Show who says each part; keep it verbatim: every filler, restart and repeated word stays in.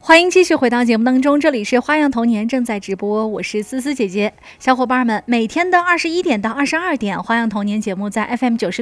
Speaker 1: 欢迎继续回到节目当中，这里是花样童年正在直播，我是思思姐姐。小伙伴们，每天的二十一点到二十二点，花样童年节目在 F M 九十。